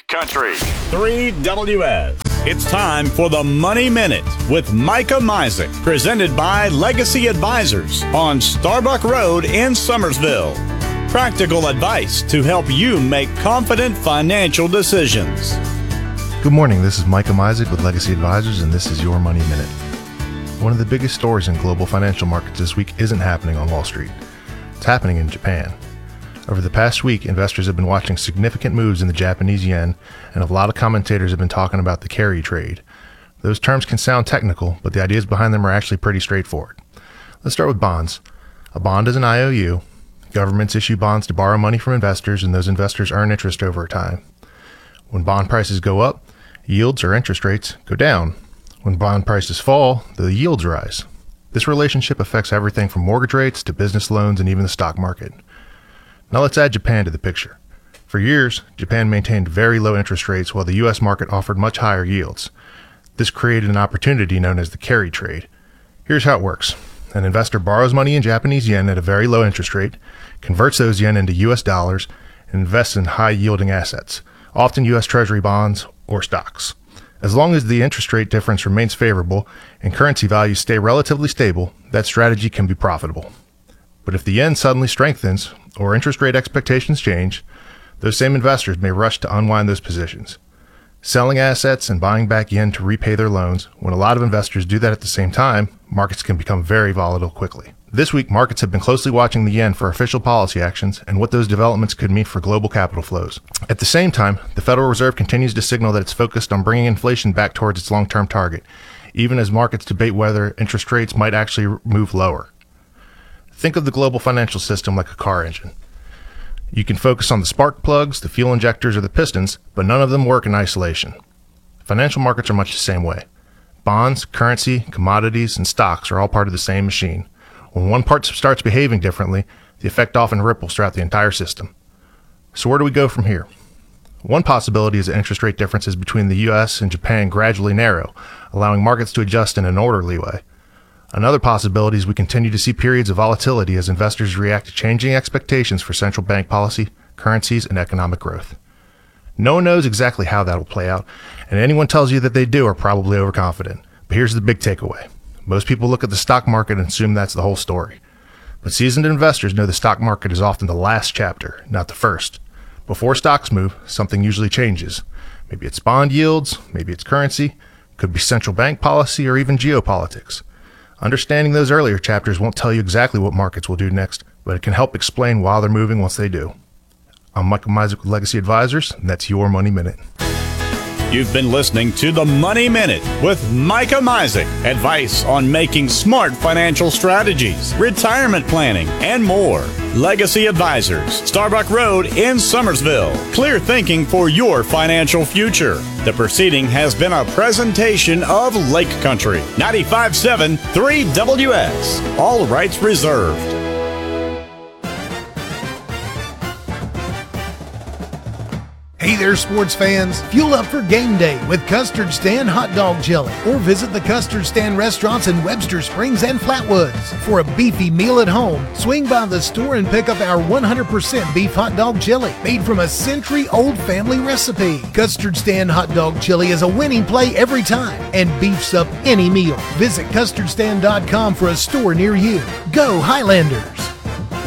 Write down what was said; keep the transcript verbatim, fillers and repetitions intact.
Country. three W S. It's time for the Money Minute with Micah Misek, presented by Legacy Advisors on Starbuck Road in Summersville. Practical advice to help you make confident financial decisions. Good morning, this is Micah Misek with Legacy Advisors, and this is your Money Minute. One of the biggest stories in global financial markets this week isn't happening on Wall Street. It's happening in Japan. Over the past week, investors have been watching significant moves in the Japanese yen, and a lot of commentators have been talking about the carry trade. Those terms can sound technical, but the ideas behind them are actually pretty straightforward. Let's start with bonds. A bond is an I O U. Governments issue bonds to borrow money from investors, and those investors earn interest over time. When bond prices go up, yields or interest rates go down. When bond prices fall, the yields rise. This relationship affects everything from mortgage rates to business loans and even the stock market. Now let's add Japan to the picture. For years, Japan maintained very low interest rates while the U S market offered much higher yields. This created an opportunity known as the carry trade. Here's how it works. An investor borrows money in Japanese yen at a very low interest rate, converts those yen into U S dollars, and invests in high-yielding assets, often U S Treasury bonds or stocks. As long as the interest rate difference remains favorable and currency values stay relatively stable, that strategy can be profitable. But if the yen suddenly strengthens or interest rate expectations change, those same investors may rush to unwind those positions, selling assets and buying back yen to repay their loans. When a lot of investors do that at the same time, markets can become very volatile quickly. This week, markets have been closely watching the yen for official policy actions and what those developments could mean for global capital flows. At the same time, the Federal Reserve continues to signal that it's focused on bringing inflation back towards its long-term target, even as markets debate whether interest rates might actually move lower. Think of the global financial system like a car engine. You can focus on the spark plugs, the fuel injectors, or the pistons, but none of them work in isolation. Financial markets are much the same way. Bonds, currency, commodities, and stocks are all part of the same machine. When one part starts behaving differently, the effect often ripples throughout the entire system. So where do we go from here? One possibility is that interest rate differences between the U S and Japan gradually narrow, allowing markets to adjust in an orderly way. Another possibility is we continue to see periods of volatility as investors react to changing expectations for central bank policy, currencies, and economic growth. No one knows exactly how that will play out, and anyone tells you that they do are probably overconfident. But here's the big takeaway. Most people look at the stock market and assume that's the whole story. But seasoned investors know the stock market is often the last chapter, not the first. Before stocks move, something usually changes. Maybe it's bond yields, maybe it's currency, could be central bank policy, or even geopolitics. Understanding those earlier chapters won't tell you exactly what markets will do next, but it can help explain why they're moving once they do. I'm Michael Misek with Legacy Advisors, and that's your Money Minute. You've been listening to the Money Minute with Micah Misek. Advice on making smart financial strategies, retirement planning, and more. Legacy Advisors, Starbuck Road in Summersville. Clear thinking for your financial future. The proceeding has been a presentation of Lake Country. ninety-five point seven three W S. All rights reserved. Hey there, sports fans. Fuel up for game day with Custard Stand Hot Dog Chili, or visit the Custard Stand restaurants in Webster Springs and Flatwoods. For a beefy meal at home, swing by the store and pick up our one hundred percent beef hot dog chili, made from a century-old family recipe. Custard Stand Hot Dog Chili is a winning play every time and beefs up any meal. Visit custard stand dot com for a store near you. Go Highlanders!